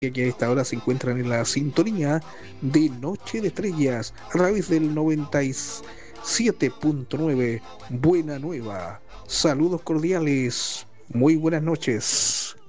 que a esta hora se encuentran en la sintonía de Noche de Estrellas a través del 97.9 Buena Nueva. Saludos cordiales, muy buenas noches.